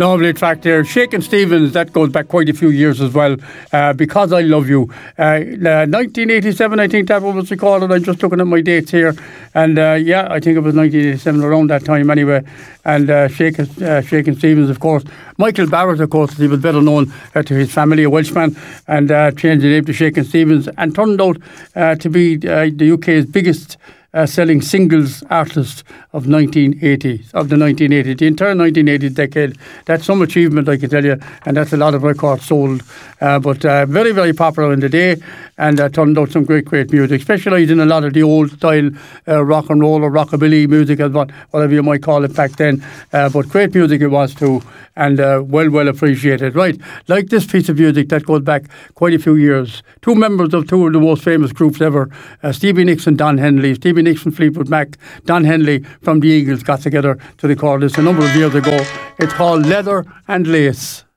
Lovely track there. Shakin' Stevens, that goes back quite a few years as well. Because I Love You. 1987, I think that was recorded. I'm just looking at my dates here. And yeah, I think it was 1987, around that time anyway. And Shakin' Stevens, of course. Michael Barrett, of course, he was better known to his family, a Welshman, and changed the name to Shakin' Stevens, and turned out to be the UK's biggest selling singles artist of the 1980s, the entire 1980s decade. That's some achievement, I can tell you, and that's a lot of records sold. But very, very popular in the day, and turned out some great music. Specialised in a lot of the old style rock and roll or rockabilly music, as whatever you might call it back then. But great music it was too, and well appreciated. Right, like this piece of music that goes back quite a few years. Two members of two of the most famous groups ever, Stevie Nicks and Don Henley. Stevie Nicks from Fleetwood Mac, Don Henley from the Eagles got together to record this a number of years ago. It's called Leather and Lace.